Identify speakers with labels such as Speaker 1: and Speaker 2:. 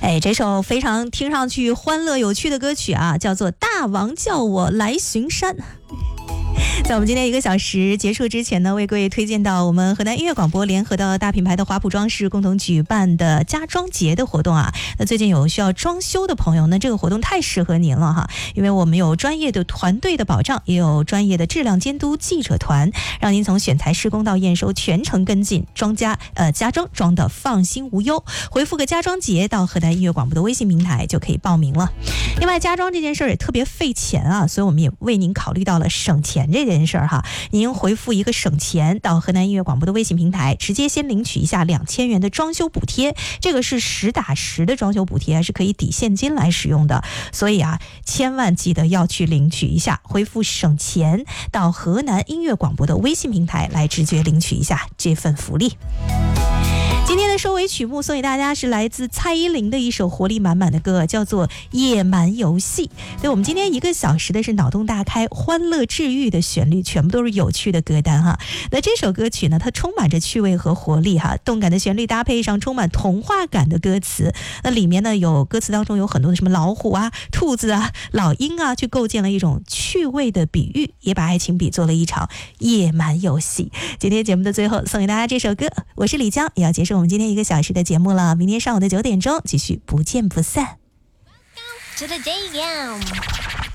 Speaker 1: 这首非常听上去欢乐有趣的歌曲啊，叫做《大王叫我来巡山》。在我们今天1个小时结束之前呢，为各位推荐到我们河南音乐广播联合到大品牌的华普装饰共同举办的家装节的活动啊。那最近有需要装修的朋友呢，这个活动太适合您了哈，因为我们有专业的团队的保障，也有专业的质量监督记者团，让您从选材施工到验收全程跟进，家装装的放心无忧。回复个家装节到河南音乐广播的微信平台就可以报名了。另外，家装这件事儿也特别费钱啊，所以我们也为您考虑到了省钱这件事儿哈。您回复一个省钱到河南音乐广播的微信平台，直接先领取一下2000元的装修补贴，这个是实打实的装修补贴，是可以抵现金来使用的，所以啊，千万记得要去领取一下，回复省钱到河南音乐广播的微信平台来直接领取一下这份福利。今天的收尾曲目送给大家是来自蔡依林的一首活力满满的歌，叫做《野蛮游戏》。对，我们今天1个小时的是脑洞大开、欢乐治愈的旋律，全部都是有趣的歌单哈。那这首歌曲呢，它充满着趣味和活力哈，动感的旋律搭配上充满童话感的歌词。那里面呢，歌词当中有很多的什么老虎啊、兔子啊、老鹰啊，去构建了一种趣味的比喻，也把爱情比作了一场野蛮游戏。今天节目的最后送给大家这首歌，我是李江，也要结束我们今天1个小时的节目了，明天上午的9点钟继续不见不散。To the day, yeah.